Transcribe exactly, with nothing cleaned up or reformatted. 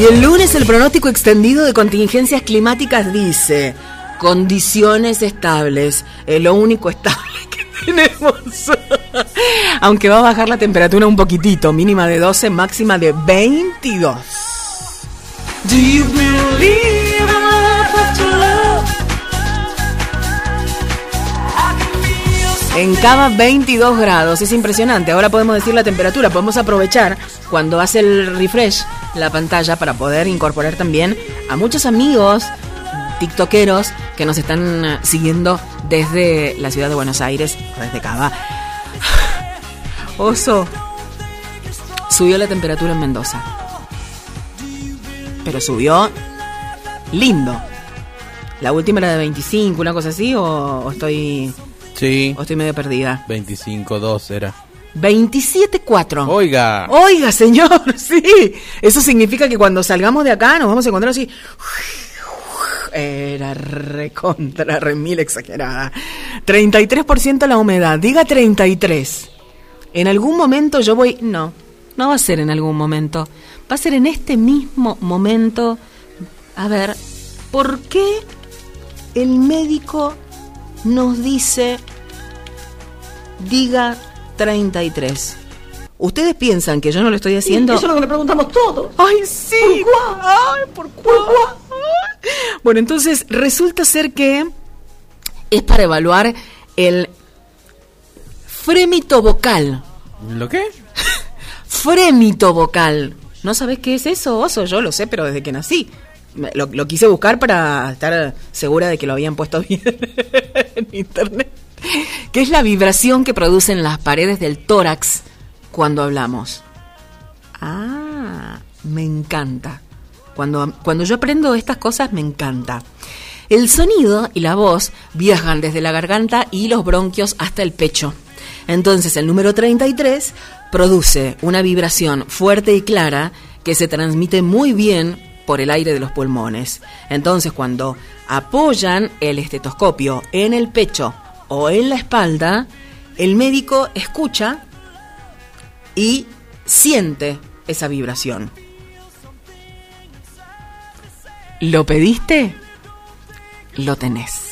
Y el lunes el pronóstico extendido de contingencias climáticas dice: condiciones estables, es lo único estable que tenemos. Aunque va a bajar la temperatura un poquitito, mínima de doce, máxima de veintidós. Do you believe in love after love? En Cava veintidós grados, es impresionante. Ahora podemos decir la temperatura, podemos aprovechar cuando hace el refresh la pantalla para poder incorporar también a muchos amigos tiktokeros que nos están siguiendo desde la ciudad de Buenos Aires, desde Cava. Oso, subió la temperatura en Mendoza, pero subió lindo. La última era de veinticinco, una cosa así, o, o estoy... Sí. O estoy medio perdida. veinticinco dos era. veintisiete cuatro. Oiga. Oiga, señor, sí. Eso significa que cuando salgamos de acá nos vamos a encontrar así. Era recontra, remil exagerada. treinta y tres por ciento la humedad. Diga treinta y tres. En algún momento yo voy... No, no va a ser en algún momento. Va a ser en este mismo momento. A ver, ¿por qué el médico nos dice diga treinta y tres? ¿Ustedes piensan que yo no lo estoy haciendo? Eso es lo que le preguntamos todos. ¡Ay, sí! ¿Por cuá? ¡Ay, por cuá! Bueno, entonces resulta ser que es para evaluar el frémito vocal. ¿Lo qué? Frémito vocal. ¿No sabés qué es eso, Oso? Yo lo sé, pero desde que nací. Lo, lo quise buscar para estar segura de que lo habían puesto bien en internet. ¿Qué es la vibración que producen las paredes del tórax cuando hablamos? Ah, me encanta. Cuando, cuando yo aprendo estas cosas, me encanta. El sonido y la voz viajan desde la garganta y los bronquios hasta el pecho. Entonces, el número treinta y tres produce una vibración fuerte y clara que se transmite muy bien por el aire de los pulmones. Entonces, cuando apoyan el estetoscopio en el pecho o en la espalda, el médico escucha y siente esa vibración. ¿Lo pediste? Lo tenés.